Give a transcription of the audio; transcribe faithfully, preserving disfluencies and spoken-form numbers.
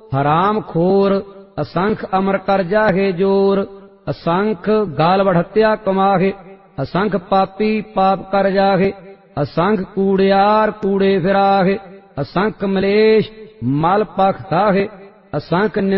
हराम खोर असंख अमर कर जाहे जोर। असंख गाल बढ़त्या कमाहे असंख पापी पाप कर जाहे। असंख कूड़ियार कूड़े फिराहे असंख मलेश मल पख खाहे। असंख